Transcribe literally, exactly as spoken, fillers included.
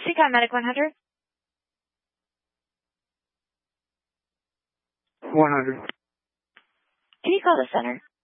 Seacom Medic one hundred. one hundred. Can you call the center?